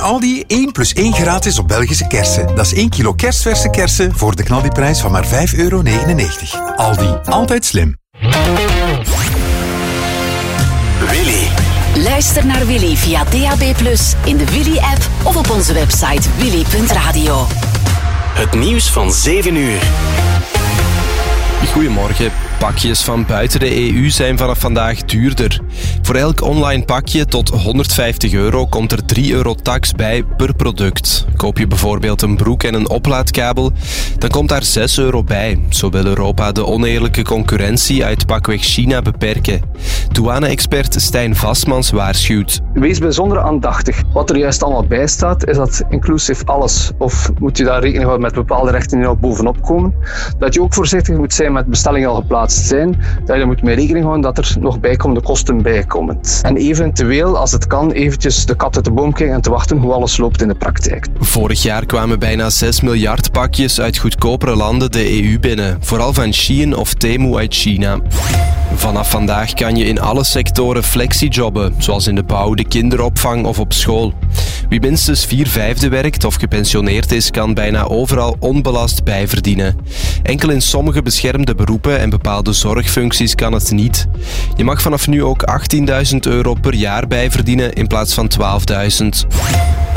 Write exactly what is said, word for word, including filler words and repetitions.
Aldi één plus één gratis op Belgische kersen. Dat is één kilo kerstverse kersen voor de knaldiprijs van maar vijf euro negenennegentig. Aldi, altijd slim. Willy. Luister naar Willy via D A B plus, in de Willy-app of op onze website willy punt radio. Het nieuws van zeven uur. Goedemorgen. Pakjes van buiten de E U zijn vanaf vandaag duurder. Voor elk online pakje tot honderdvijftig euro komt er drie euro tax bij per product. Koop je bijvoorbeeld een broek en een oplaadkabel, dan komt daar zes euro bij. Zo wil Europa de oneerlijke concurrentie uit pakweg China beperken. Douane-expert Stijn Vastmans waarschuwt. Wees bijzonder aandachtig. Wat er juist allemaal bij staat, is dat inclusief alles. Of moet je daar rekening houden met bepaalde rechten die nog bovenop komen. Dat je ook voorzichtig moet zijn met bestellingen al geplaatst zijn, dat je moet mee rekening houden dat er nog bijkomende kosten bijkomen. En eventueel, als het kan, eventjes de kat uit de boom kijken en te wachten hoe alles loopt in de praktijk. Vorig jaar kwamen bijna zes miljard pakjes uit goedkopere landen de E U binnen, vooral van Shein of Temu uit China. Vanaf vandaag kan je in alle sectoren flexijobben, zoals in de bouw, de kinderopvang of op school. Wie minstens vier vijfde werkt of gepensioneerd is, kan bijna overal onbelast bijverdienen. Enkel in sommige beschermde beroepen en bepaalde zorgfuncties kan het niet. Je mag vanaf nu ook achttienduizend euro per jaar bijverdienen in plaats van twaalfduizend.